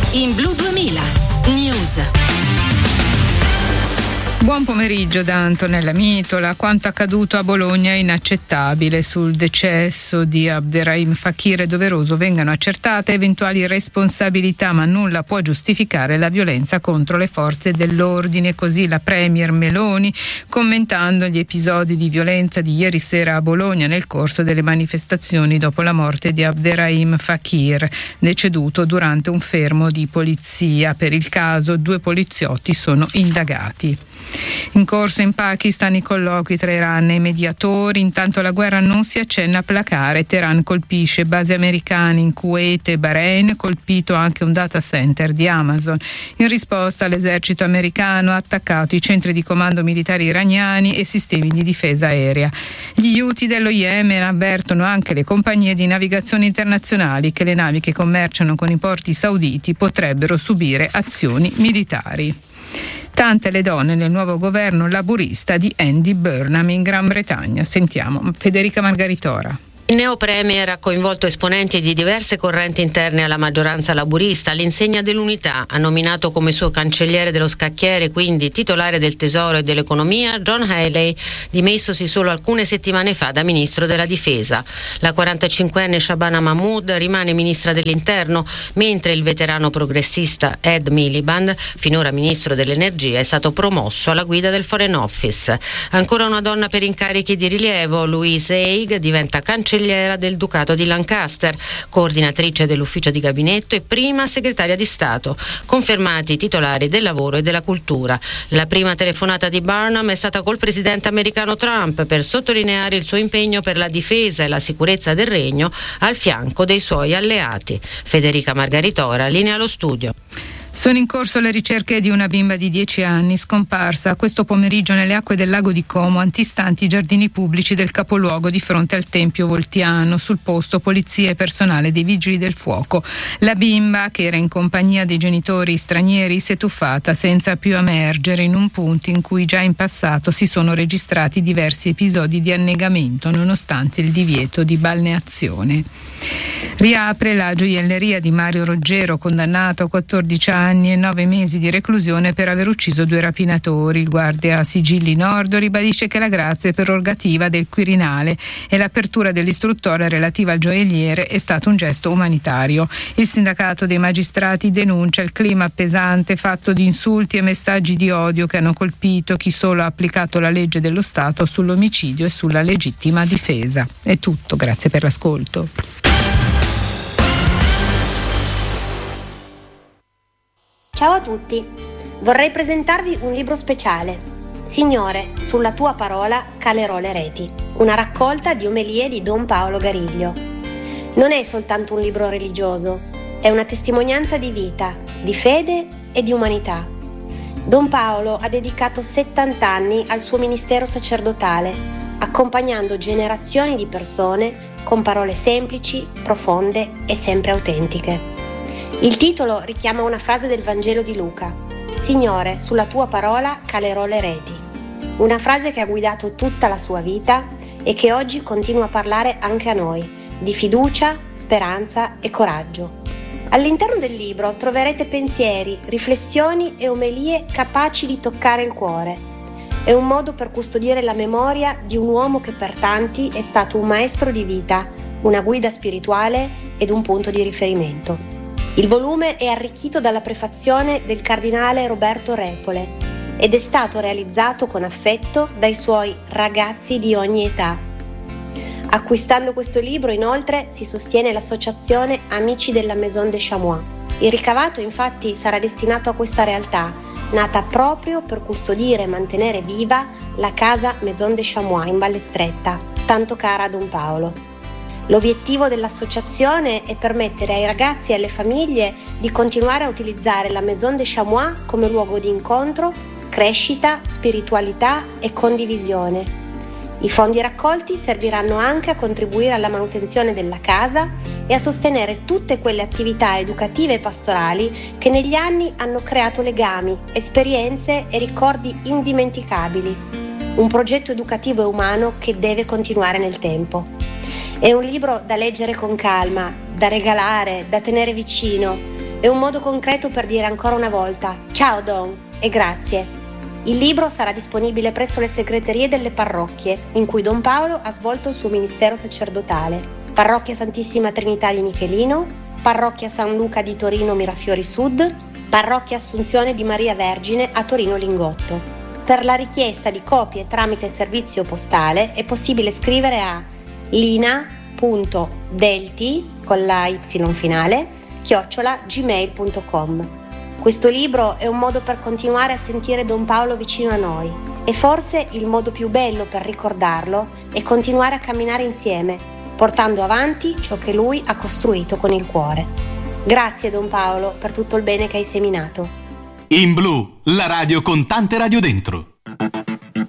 In Blu 2000 News. Buon pomeriggio da Antonella Mitola. Quanto accaduto a Bologna è inaccettabile. Sul decesso di Abderrahim Fakir è doveroso vengano accertate eventuali responsabilità, ma nulla può giustificare la violenza contro le forze dell'ordine. Così la premier Meloni, commentando gli episodi di violenza di ieri sera a Bologna nel corso delle manifestazioni dopo la morte di Abderrahim Fakir, deceduto durante un fermo di polizia. Per il caso 2 poliziotti sono indagati. In corso in Pakistan i colloqui tra Iran e i mediatori. Intanto la guerra non si accenna a placare. Teheran colpisce basi americane in Kuwait e Bahrain, colpito anche un data center di Amazon. In risposta l'esercito americano ha attaccato i centri di comando militari iraniani e sistemi di difesa aerea. Gli Houthi dello Yemen avvertono anche le compagnie di navigazione internazionali che le navi che commerciano con i porti sauditi potrebbero subire azioni militari. Tante le donne nel nuovo governo laburista di Andy Burnham in Gran Bretagna. Sentiamo Federica Margaritora. Il neo premier ha coinvolto esponenti di diverse correnti interne alla maggioranza laburista all'insegna dell'unità. Ha nominato come suo cancelliere dello scacchiere, quindi titolare del tesoro e dell'economia, John Haley, dimessosi solo alcune settimane fa da ministro della difesa. La 45enne Shabana Mahmood rimane ministra dell'interno, mentre il veterano progressista Ed Miliband, finora ministro dell'energia, è stato promosso alla guida del Foreign Office. Ancora una donna per incarichi di rilievo, Louise Haigh, diventa cancelliera del Ducato di Lancaster, coordinatrice dell'ufficio di gabinetto e prima segretaria di Stato, confermati i titolari del lavoro e della cultura. La prima telefonata di Burnham è stata col presidente americano Trump per sottolineare il suo impegno per la difesa e la sicurezza del regno al fianco dei suoi alleati. Federica Margaritora, linea allo studio. Sono in corso le ricerche di una bimba di 10 anni scomparsa questo pomeriggio nelle acque del lago di Como, antistanti i giardini pubblici del capoluogo di fronte al Tempio Voltiano. Sul posto polizia e personale dei vigili del fuoco. La bimba, che era in compagnia dei genitori stranieri, si è tuffata senza più emergere in un punto in cui già in passato si sono registrati diversi episodi di annegamento nonostante il divieto di balneazione. Riapre la gioielleria di Mario Roggero, condannato a 14 anni e 9 mesi di reclusione per aver ucciso 2 rapinatori. Il guardia sigilli Nordo ribadisce che la grazia è prerogativa del Quirinale e l'apertura dell'istruttoria relativa al gioielliere è stato un gesto umanitario. Il sindacato dei magistrati denuncia il clima pesante fatto di insulti e messaggi di odio che hanno colpito chi solo ha applicato la legge dello Stato sull'omicidio e sulla legittima difesa. È tutto, grazie per l'ascolto. Ciao a tutti, vorrei presentarvi un libro speciale, Signore, sulla tua parola calerò le reti, una raccolta di omelie di Don Paolo Gariglio. Non è soltanto un libro religioso, è una testimonianza di vita, di fede e di umanità. Don Paolo ha dedicato 70 anni al suo ministero sacerdotale, accompagnando generazioni di persone con parole semplici, profonde e sempre autentiche. Il titolo richiama una frase del Vangelo di Luca: Signore, sulla tua parola calerò le reti. Una frase che ha guidato tutta la sua vita e che oggi continua a parlare anche a noi, di fiducia, speranza e coraggio. All'interno del libro troverete pensieri, riflessioni e omelie capaci di toccare il cuore. È un modo per custodire la memoria di un uomo che per tanti è stato un maestro di vita, una guida spirituale ed un punto di riferimento. Il volume è arricchito dalla prefazione del cardinale Roberto Repole ed è stato realizzato con affetto dai suoi ragazzi di ogni età. Acquistando questo libro, inoltre, si sostiene l'associazione Amici della Maison de Chamois. Il ricavato, infatti, sarà destinato a questa realtà, nata proprio per custodire e mantenere viva la casa Maison de Chamois in Valle Stretta, tanto cara a Don Paolo. L'obiettivo dell'associazione è permettere ai ragazzi e alle famiglie di continuare a utilizzare la Maison de Chamois come luogo di incontro, crescita, spiritualità e condivisione. I fondi raccolti serviranno anche a contribuire alla manutenzione della casa e a sostenere tutte quelle attività educative e pastorali che negli anni hanno creato legami, esperienze e ricordi indimenticabili. Un progetto educativo e umano che deve continuare nel tempo. È un libro da leggere con calma, da regalare, da tenere vicino. È È un modo concreto per dire ancora una volta ciao Don e grazie. Il libro sarà disponibile presso le segreterie delle parrocchie in cui Don Paolo ha svolto il suo ministero sacerdotale: Parrocchia Santissima Trinità di Michelino, Parrocchia San Luca di Torino Mirafiori Sud, Parrocchia Assunzione di Maria Vergine a Torino Lingotto. Per la richiesta di copie tramite servizio postale è possibile scrivere a lina.delti con la y finale @gmail.com. Questo libro è un modo per continuare a sentire Don Paolo vicino a noi e forse il modo più bello per ricordarlo è continuare a camminare insieme, portando avanti ciò che lui ha costruito con il cuore. Grazie Don Paolo per tutto il bene che hai seminato. In Blu, la radio con tante radio dentro.